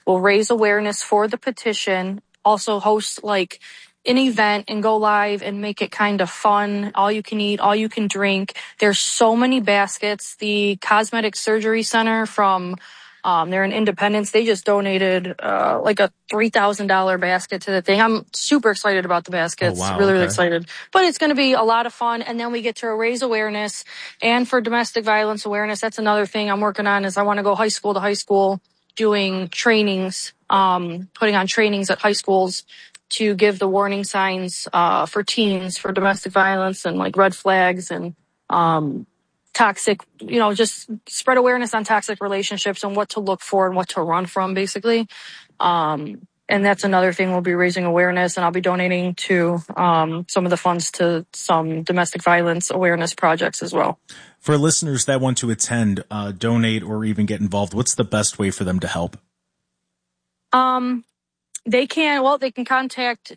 We'll raise awareness for the petition, also host like an event and go live and make it kind of fun. All you can eat, all you can drink. There's so many baskets. The Cosmetic Surgery Center from they're in Independence. They just donated like a $3,000 basket to the thing. I'm super excited about the baskets. Oh, wow. Really excited. But it's going to be a lot of fun. And then we get to raise awareness. And for domestic violence awareness, that's another thing I'm working on is I want to go high school to high school doing trainings, putting on trainings at high schools to give the warning signs for teens for domestic violence and like red flags and toxic, just spread awareness on toxic relationships and what to look for and what to run from, basically. And that's another thing we'll be raising awareness, and I'll be donating to some of the funds to some domestic violence awareness projects as well. For listeners that want to attend, donate, or even get involved, what's the best way for them to help? They can contact,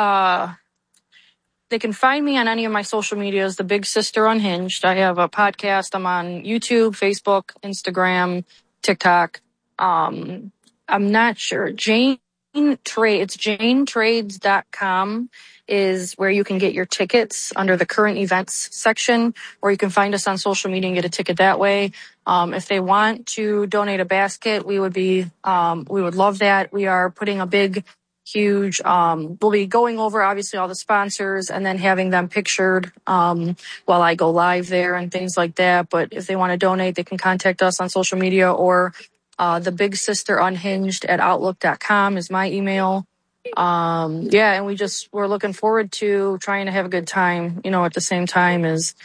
they can find me on any of my social medias, The Big Sister Unhinged. I have a podcast. I'm on YouTube, Facebook, Instagram, TikTok. I'm not sure. It's JaneTrades.com is where you can get your tickets under the current events section, or you can find us on social media and get a ticket that way. If they want to donate a basket, we would love that. We are putting a big, huge, we'll be going over obviously all the sponsors and then having them pictured, while I go live there and things like that. But if they want to donate, they can contact us on social media or, The Big Sister Unhinged at outlook.com is my email. And we're looking forward to trying to have a good time, at the same time as,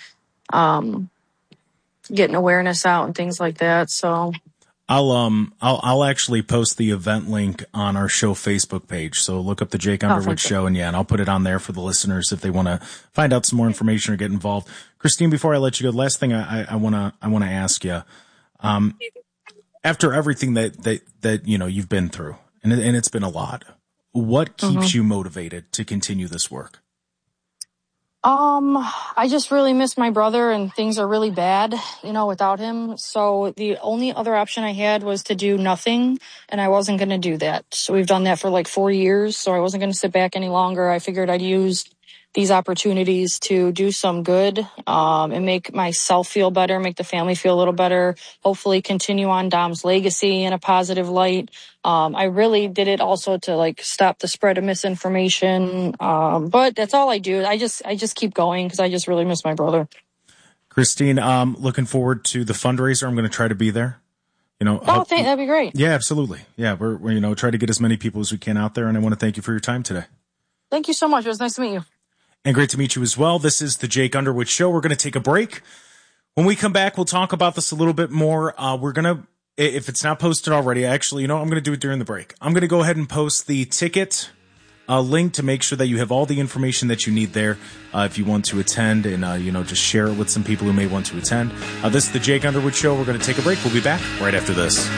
getting awareness out and things like that. So I'll actually post the event link on our show Facebook page. So look up the Jake Underwood Show, and I'll put it on there for the listeners if they want to find out some more information or get involved. Christine, before I let you go, last thing I want to ask you, after everything that you've been through, and it's been a lot, what keeps you motivated to continue this work? I just really miss my brother, and things are really bad, without him. So the only other option I had was to do nothing, and I wasn't going to do that. So we've done that for like 4 years. So I wasn't going to sit back any longer. I figured I'd use these opportunities to do some good, and make myself feel better, make the family feel a little better, hopefully continue on Dom's legacy in a positive light. I really did it also to stop the spread of misinformation. But that's all I do. I just keep going because I just really miss my brother. Christine, looking forward to the fundraiser. I'm going to try to be there. That'd be great. Yeah, absolutely. Yeah, we're try to get as many people as we can out there. And I want to thank you for your time today. Thank you so much. It was nice to meet you. And great to meet you as well. This is the Jake Underwood Show. We're going to take a break. When we come back, we'll talk about this a little bit more. We're going to, if it's not posted already, actually, I'm going to do it during the break. I'm going to go ahead and post the ticket link to make sure that you have all the information that you need there if you want to attend and, just share it with some people who may want to attend. This is the Jake Underwood Show. We're going to take a break. We'll be back right after this.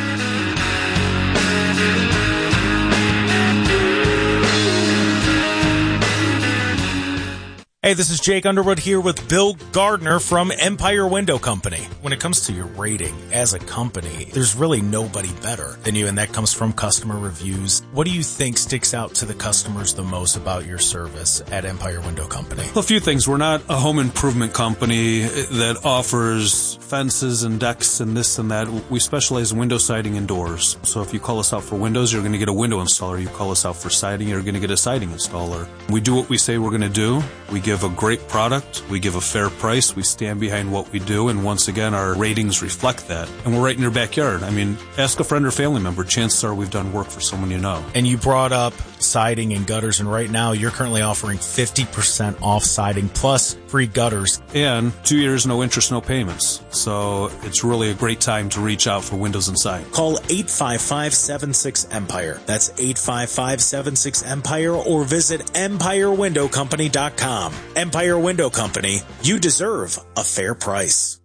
Hey, this is Jake Underwood here with Bill Gardner from Empire Window Company. When it comes to your rating as a company, there's really nobody better than you, and that comes from customer reviews. What do you think sticks out to the customers the most about your service at Empire Window Company? A few things. We're not a home improvement company that offers fences and decks and this and that. We specialize in window siding and doors. So if you call us out for windows, you're going to get a window installer. You call us out for siding, you're going to get a siding installer. We do what we say we're going to do. We give a great product. We give a fair price. We stand behind what we do. And once again, our ratings reflect that. And we're right in your backyard. I mean, ask a friend or family member. Chances are we've done work for someone you know. And you brought up siding and gutters. And right now, you're currently offering 50% off siding plus free gutters. And 2 years, no interest, no payments. So it's really a great time to reach out for windows and siding. Call 855-76-EMPIRE. That's 855-76-EMPIRE or visit EmpireWindowCompany.com. Empire Window Company. You deserve a fair price.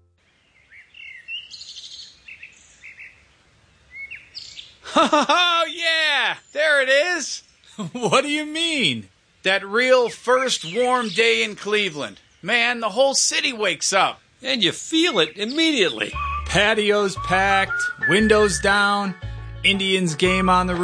Oh, yeah! There it is! What do you mean? That real first warm day in Cleveland. Man, the whole city wakes up. And you feel it immediately. Patios packed, windows down, Indians game on the